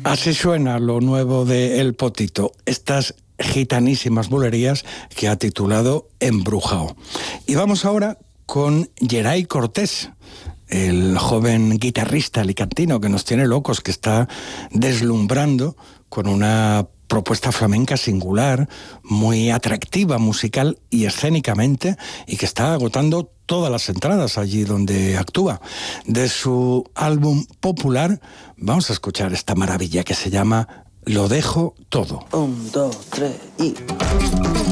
Así suena lo nuevo de El Potito, estas gitanísimas bulerías que ha titulado Embrujao. Y vamos ahora con Geray Cortés, el joven guitarrista alicantino que nos tiene locos, que está deslumbrando con una propuesta flamenca singular, muy atractiva musical y escénicamente, y que está agotando todas las entradas allí donde actúa. De su álbum popular vamos a escuchar esta maravilla que se llama Lo dejo todo. 1, 2, 3 y...